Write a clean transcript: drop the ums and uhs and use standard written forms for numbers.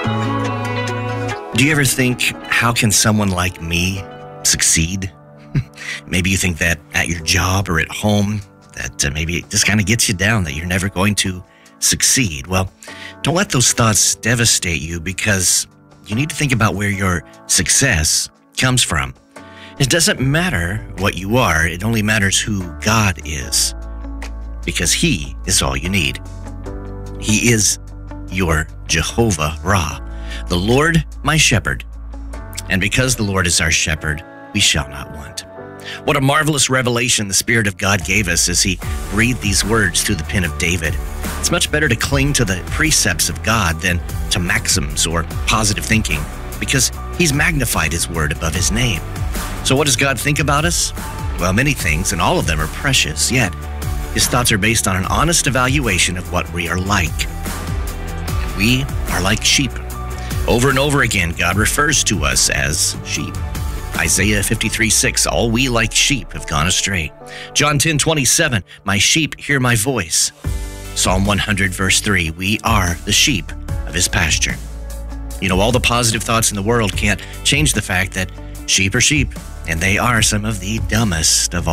Do you ever think, how can someone like me succeed? Maybe you think that at your job or at home, that maybe it just kind of gets you down, that you're never going to succeed. Well, don't let those thoughts devastate you, because you need to think about where your success comes from. It doesn't matter what you are, it only matters who God is, because He is all you need. He is your Jehovah Ra, the Lord my shepherd. And because the Lord is our shepherd, we shall not want. What a marvelous revelation the Spirit of God gave us as He breathed these words through the pen of David. It's much better to cling to the precepts of God than to maxims or positive thinking, because He's magnified His word above His name. So what does God think about us? Well, many things, and all of them are precious, yet His thoughts are based on an honest evaluation of what we are like. We are like sheep. Over and over again, God refers to us as sheep. Isaiah 53:6, all we like sheep have gone astray. John 10:27, my sheep hear my voice. Psalm 100 verse 3, we are the sheep of His pasture. You know, all the positive thoughts in the world can't change the fact that sheep are sheep, and they are some of the dumbest of all.